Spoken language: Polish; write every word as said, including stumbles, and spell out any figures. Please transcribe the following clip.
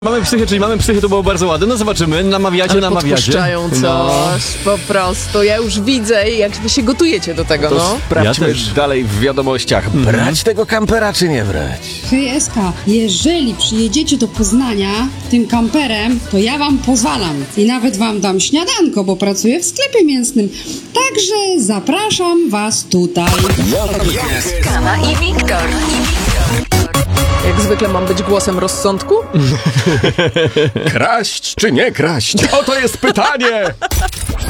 Mamy psychę, czyli mamy psychę, to było bardzo ładne. No zobaczymy, namawiacie, Ale namawiacie. podpuszczają coś, No. po prostu. Ja już widzę, jak wy się gotujecie do tego, To no. sprawdźmy Ja też. dalej w wiadomościach. Brać tego kampera czy nie brać? Hej Eska, jeżeli przyjedziecie do Poznania tym kamperem, to ja wam pozwalam i nawet wam dam śniadanko, bo pracuję w sklepie mięsnym. Także zapraszam was tutaj. Kama i Wiktor. Jak zwykle mam być głosem rozsądku? Kraść czy nie kraść? Oto jest pytanie!